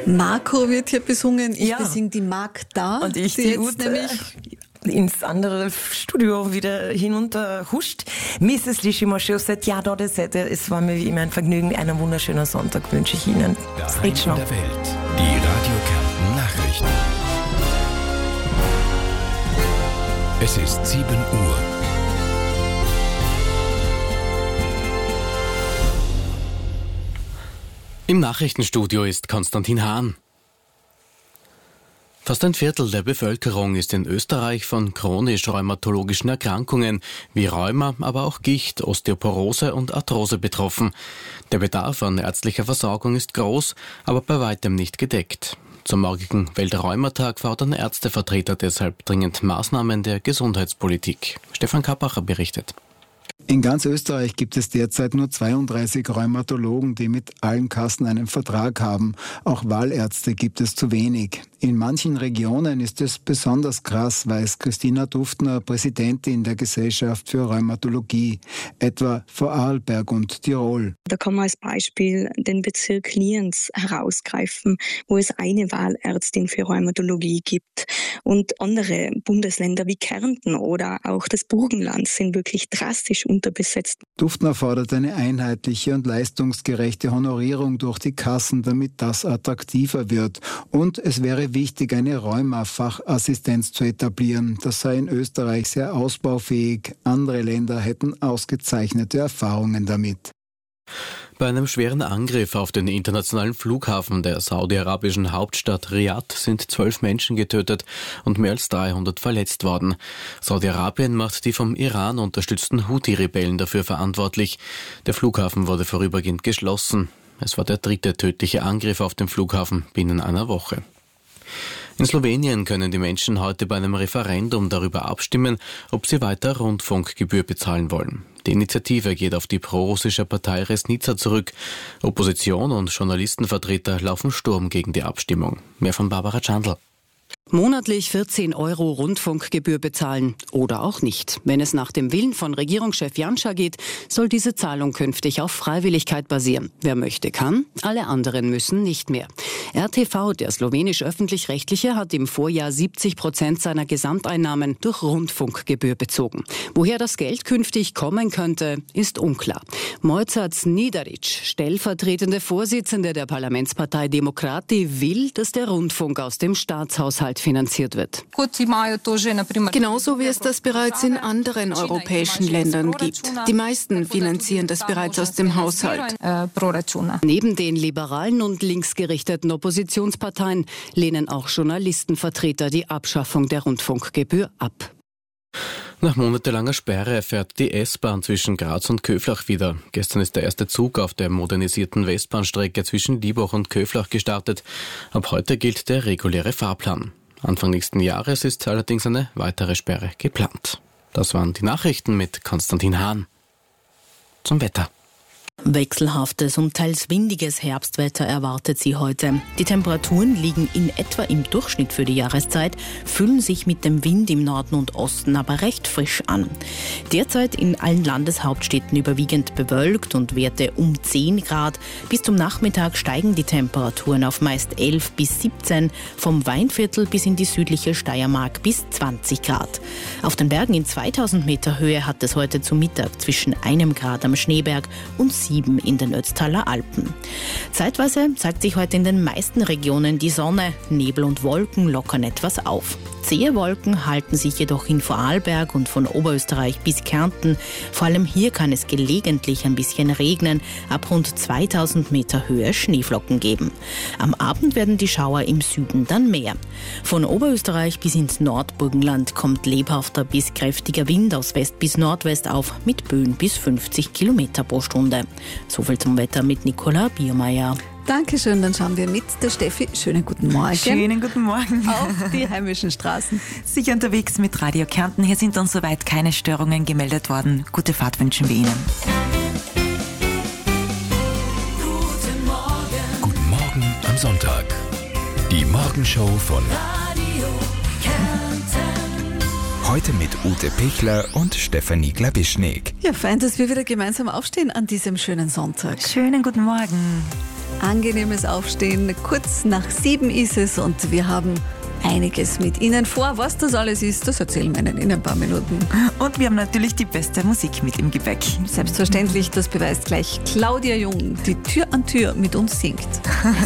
Marco wird hier besungen, ich besinge die Magda. Und ich die jetzt nämlich ins andere Studio wieder hinunter huscht. Mrs. Lishimoshiosset, ja, dort ist es war mir wie immer ein Vergnügen. Einen wunderschönen Sonntag wünsche ich Ihnen. Daheim in der Welt. Die Radio Kärnten Nachrichten. Es ist 7 Uhr. Im Nachrichtenstudio ist Konstantin Hahn. Fast ein Viertel der Bevölkerung ist in Österreich von chronisch-rheumatologischen Erkrankungen wie Rheuma, aber auch Gicht, Osteoporose und Arthrose betroffen. Der Bedarf an ärztlicher Versorgung ist groß, aber bei weitem nicht gedeckt. Zum morgigen Weltrheumatag fordern Ärztevertreter deshalb dringend Maßnahmen der Gesundheitspolitik. Stefan Kappacher berichtet. In ganz Österreich gibt es derzeit nur 32 Rheumatologen, die mit allen Kassen einen Vertrag haben. Auch Wahlärzte gibt es zu wenig. In manchen Regionen ist es besonders krass, weiß Christina Duftner, Präsidentin der Gesellschaft für Rheumatologie, etwa Vorarlberg und Tirol. Da kann man als Beispiel den Bezirk Lienz herausgreifen, wo es eine Wahlärztin für Rheumatologie gibt. Und andere Bundesländer wie Kärnten oder auch das Burgenland sind wirklich drastisch unterbesetzt. Duftner fordert eine einheitliche und leistungsgerechte Honorierung durch die Kassen, damit das attraktiver wird. Und es wäre wichtig, eine Rheuma-Fachassistenz zu etablieren. Das sei in Österreich sehr ausbaufähig. Andere Länder hätten ausgezeichnete Erfahrungen damit. Bei einem schweren Angriff auf den internationalen Flughafen der saudi-arabischen Hauptstadt Riad sind 12 Menschen getötet und mehr als 300 verletzt worden. Saudi-Arabien macht die vom Iran unterstützten Houthi-Rebellen dafür verantwortlich. Der Flughafen wurde vorübergehend geschlossen. Es war der 3. tödliche Angriff auf den Flughafen binnen einer Woche. In Slowenien können die Menschen heute bei einem Referendum darüber abstimmen, ob sie weiter Rundfunkgebühr bezahlen wollen. Die Initiative geht auf die prorussische Partei Resnica zurück. Opposition und Journalistenvertreter laufen Sturm gegen die Abstimmung. Mehr von Barbara Chandl. Monatlich 14 € Rundfunkgebühr bezahlen oder auch nicht. Wenn es nach dem Willen von Regierungschef Janša geht, soll diese Zahlung künftig auf Freiwilligkeit basieren. Wer möchte, kann, alle anderen müssen nicht mehr. RTV, der slowenisch-öffentlich-rechtliche, hat im Vorjahr 70% seiner Gesamteinnahmen durch Rundfunkgebühr bezogen. Woher das Geld künftig kommen könnte, ist unklar. Mojca Znidaric, stellvertretende Vorsitzende der Parlamentspartei Demokrati, will, dass der Rundfunk aus dem Staatshaushalt finanziert wird. Genauso wie es das bereits in anderen europäischen Ländern gibt. Die meisten finanzieren das bereits aus dem Haushalt. Neben den liberalen und linksgerichteten Oppositionsparteien lehnen auch Journalistenvertreter die Abschaffung der Rundfunkgebühr ab. Nach monatelanger Sperre fährt die S-Bahn zwischen Graz und Köflach wieder. Gestern ist der erste Zug auf der modernisierten Westbahnstrecke zwischen Liebach und Köflach gestartet. Ab heute gilt der reguläre Fahrplan. Anfang nächsten Jahres ist allerdings eine weitere Sperre geplant. Das waren die Nachrichten mit Konstantin Hahn. Zum Wetter. Wechselhaftes und teils windiges Herbstwetter erwartet sie heute. Die Temperaturen liegen in etwa im Durchschnitt für die Jahreszeit, fühlen sich mit dem Wind im Norden und Osten aber recht frisch an. Derzeit in allen Landeshauptstädten überwiegend bewölkt und Werte um 10 Grad. Bis zum Nachmittag steigen die Temperaturen auf meist 11 bis 17, vom Weinviertel bis in die südliche Steiermark bis 20 Grad. Auf den Bergen in 2000 Meter Höhe hat es heute zu Mittag zwischen 1 Grad am Schneeberg und 7 in den Ötztaler Alpen. Zeitweise zeigt sich heute in den meisten Regionen die Sonne. Nebel und Wolken lockern etwas auf. Zähe Wolken halten sich jedoch in Vorarlberg und von Oberösterreich bis Kärnten. Vor allem hier kann es gelegentlich ein bisschen regnen, ab rund 2000 Meter Höhe Schneeflocken geben. Am Abend werden die Schauer im Süden dann mehr. Von Oberösterreich bis ins Nordburgenland kommt lebhafter bis kräftiger Wind aus West bis Nordwest auf, mit Böen bis 50 Kilometer pro Stunde. Soviel zum Wetter mit Nicola Biermeier. Dankeschön, dann schauen wir mit der Steffi. Schönen guten Morgen. Schönen guten Morgen. Auf die heimischen Straßen. Sicher unterwegs mit Radio Kärnten. Hier sind uns soweit keine Störungen gemeldet worden. Gute Fahrt wünschen wir Ihnen. Guten Morgen am Sonntag. Die Morgenshow von Radio Kärnten. Heute mit Ute Pichler und Stefanie Glabischnik. Ja, fein, dass wir wieder gemeinsam aufstehen an diesem schönen Sonntag. Schönen guten Morgen. angenehmes Aufstehen. Kurz nach 7 ist es und wir haben einiges mit Ihnen vor. Was das alles ist, das erzählen wir Ihnen in ein paar Minuten. Und wir haben natürlich die beste Musik mit im Gepäck. Selbstverständlich, das beweist gleich Claudia Jung, die Tür an Tür mit uns singt.